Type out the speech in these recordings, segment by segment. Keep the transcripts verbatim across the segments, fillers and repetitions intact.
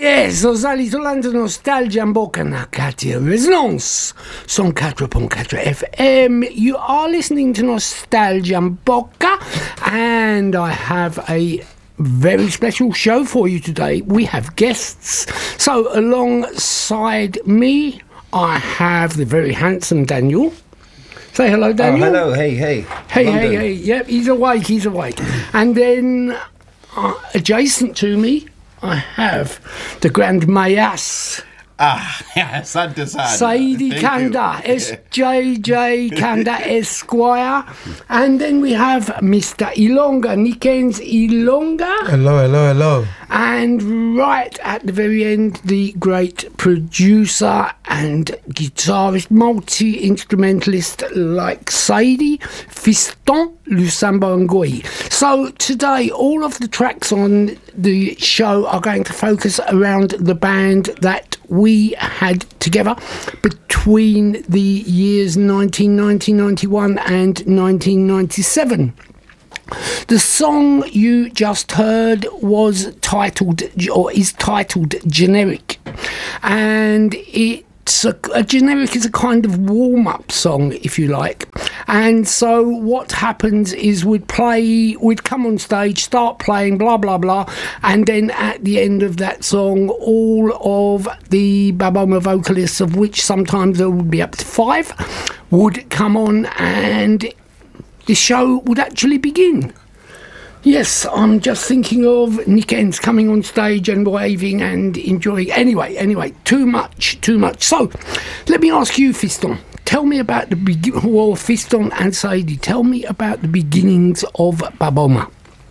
Yes, aux Allisolans de Nostalgie en Bocanacati Resonance, cent quatre point quatre F M. You are listening to Nostalgia and Boca, and I have a very special show for you today. We have guests. So, alongside me, I have the very handsome Daniel. Say hello, Daniel. Oh, hello, hey, hey. Hey, London. hey, hey. Yep, he's awake, he's awake. And then, uh, adjacent to me, I have the Grand Mayas. Ah, asante sana. Saidi Thank Kanda, you. S J J Kanda Esquire. And then we have Mister Ilonga, Nikens Ilonga. Hello, hello, hello. And right at the very end, the great producer and guitarist, multi-instrumentalist like Saidi, Fiston Lusambo Ngoi. So today, all of the tracks on the show are going to focus around the band that we had together between the years nineteen ninety, ninety-one and nineteen ninety-seven. The song you just heard was titled, or is titled, Generic, and it's a, a generic is a kind of warm-up song, if you like. And so what happens is we'd play, we'd come on stage, start playing, blah blah blah, and then at the end of that song, all of the Baboma vocalists, of which sometimes there would be up to five, would come on, and the show would actually begin. Yes, I'm just thinking of Nikens coming on stage and waving and enjoying. Anyway, anyway, too much, too much. So, let me ask you, Fiston. Tell me about the begin. Well, Fiston and Saidi, tell me about the beginnings of Baboma.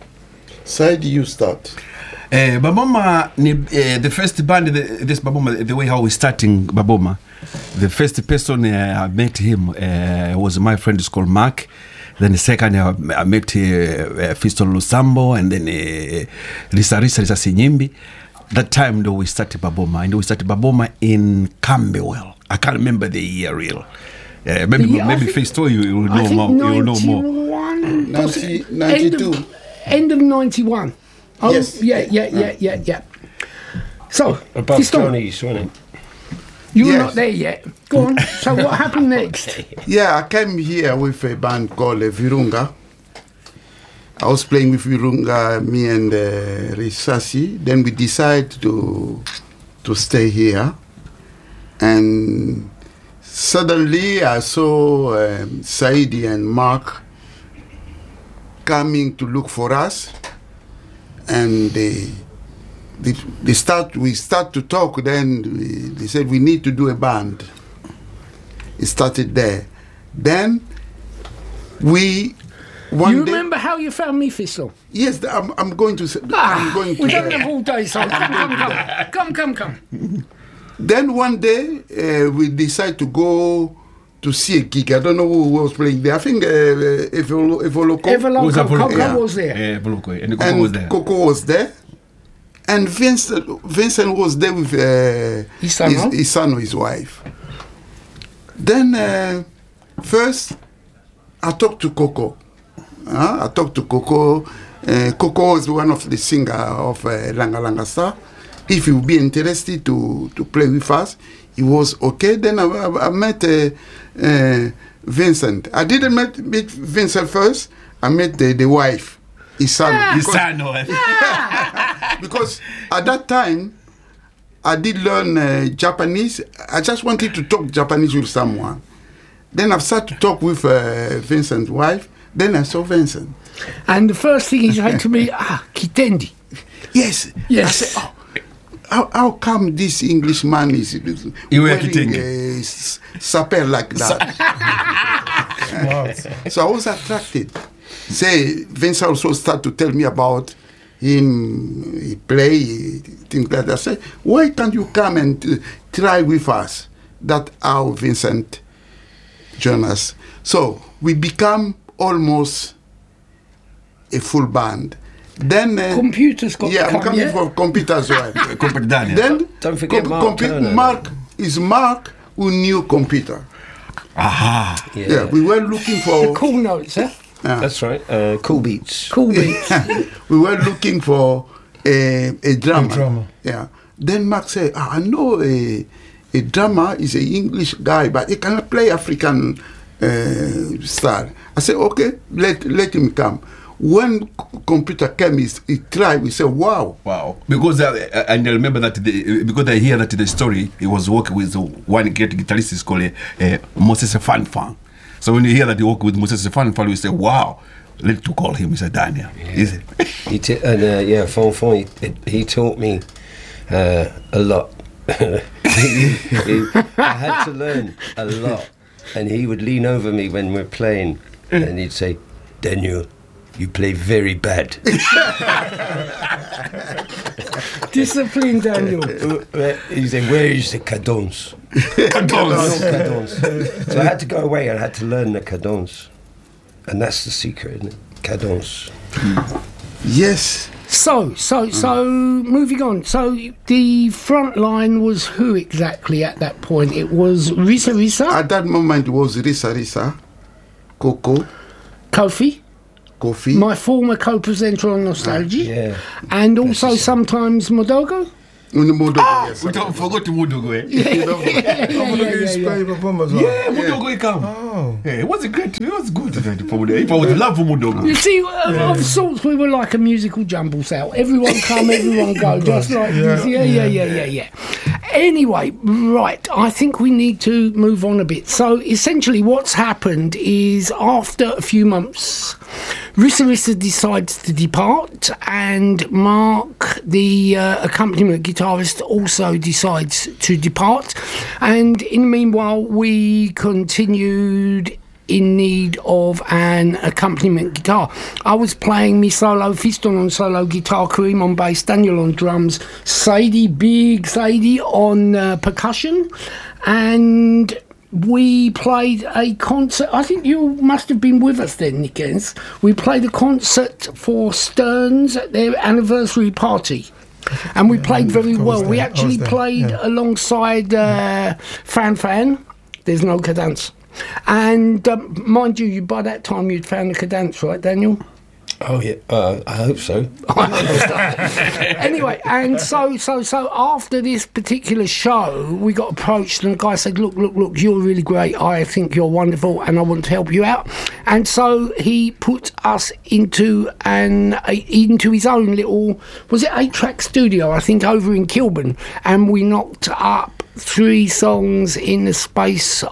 Saidi, you start. Uh, Baboma, uh, the first band, the, this Baboma, the way how we starting Baboma, the first person uh, I met him uh, was my friend is called Mark. Then the second uh, I met uh, uh, Fiston Lusambo, and then uh, Lisa Risa Risa Sinyimbi. That time though we started Baboma, and we started Baboma in Camberwell. I can't remember the year real. Uh, maybe The- I maybe think- Fiston you, you will I know think more. You will know more. ninety-one, Ninety- end ninety-two. of, end of ninety-one. Oh, Yes. yeah, yeah, yeah, yeah, yeah. So, Above Fiston, Johnny's, wasn't it? you were Yes. not there yet. Go on. So, what happened next? Yeah, I came here with a band called uh, Virunga. I was playing with Virunga, me and uh, Risasi. Then we decided to to stay here. And suddenly I saw um, Saidi and Mark coming to look for us. And they, they, they start, we start to talk. Then we, they said we need to do a band. It started there. Then we one You day. remember how you found me, Fiston? Yes, I'm, I'm going to. say- Ah, I'm going to. we don't have all day, son. Come, come, come. Come, come, come. Then one day uh, we decide to go to see a gig. I don't know who was playing there. I think uh, Evolo, Evoloko Everloco, Was that Coco Voloko? Yeah. was there. Yeah, Voloko, and the Coco and was there. Coco was there, and Vincent, Vincent was there with uh, Isano? his, Isano, his wife. Then uh, first I talked to Coco. Uh, I talked to Coco. Uh, Coco is one of the singer of uh, Langa Langa Star. If he would be interested to, to play with us, he was okay. Then I, I, I met uh, uh, Vincent. I didn't met, meet Vincent first. I met the, the wife, Isano. because, Isano. because at that time, I did learn uh, Japanese. I just wanted to talk Japanese with someone. Then I started to talk with uh, Vincent's wife. Then I saw Vincent. And the first thing he said to me, ah, Kitendi. Yes. Yes. I said, oh, how, how come this Englishman is You were wearing Kitenge. a s- sapper like that? So I was attracted. Say, Vincent also started to tell me about him, he play, he- things like that. I said, why can't you come and uh, try with us? That's how Vincent joined us. So we become almost a full band. Then uh, Computers got yeah, to I'm come, coming yeah? from computers, right? Company Daniel. Then Don't forget Mark compu- Turner. Mark is Mark who knew computer. Aha. Yeah, Yeah, we were looking for Cool notes, huh? yeah. that's right. Uh, cool Beats. Cool beats. we were looking for a, a drummer. A drummer. Yeah. Then Mark said, oh, I know a, a drummer is an English guy, but he cannot play African uh, style. I said, okay, let let him come. When c- computer came, he, he tried. We said, wow. Wow. Because uh, and I remember that the, because I hear that the story, he was working with one great guitarist is called uh, Moses Fanfan. So when you hear that he worked with Moses Fanfan, we say, wow. Let's to call him Mister Daniel. Yeah. Is it? He t- and uh, yeah, Fonfon, he, he taught me uh, a lot. he, he, I had to learn a lot, and he would lean over me when we're playing, and he'd say, "Daniel, you play very bad." Discipline, Daniel. He said, "Where is the cadence?" Cadence. cadence. So I had to go away and I had to learn the cadence, and that's the secret, isn't it? Cadence. Yes. So, so, so, moving on. So, the front line was who exactly at that point? It was Risa Risa, At that moment, it was Risa Risa, Coco, Kofi, Kofi. my former co-presenter on Nostalgia, Yeah. and also sometimes Modogo. Unimodo, yes. We don't forget Mudogo, eh? Yeah, Oh, yeah, Mudogo yeah, used to yeah. play Babomba as well. Yeah, Mudogo he come. Oh. Yeah, it was a great, it was good. If I would, if I would love for Mudogo. You see, uh, of sorts, we were like a musical jumble cell. Everyone come, everyone go, just like this. Yeah, yeah, yeah, yeah, yeah. Anyway, right, I think we need to move on a bit. So, essentially, what's happened is after a few months, Risa Risa decides to depart, and Mark, the uh, accompaniment guitarist, also decides to depart. And in the meanwhile, we continued in need of an accompaniment guitar. I was playing me solo, Fiston on solo guitar, Kareem on bass, Daniel on drums, Sadie, big Sadie on uh, percussion, and we played a concert. I think you must have been with us then, Nickens. We played a concert for Stearns at their anniversary party. And we played very I was well. there, We I was actually there, played yeah. alongside uh, Fan Fan. There's no cadence. And um, mind you, you by that time you'd found the cadence, right, Daniel? Oh yeah, uh, I hope so. Anyway, and so so so after this particular show, we got approached, and the guy said, "Look, look, look, you're really great. I think you're wonderful, and I want to help you out." And so he put us into an a, into his own little, was it eight-track studio, I think, over in Kilburn, and we knocked up three songs in the space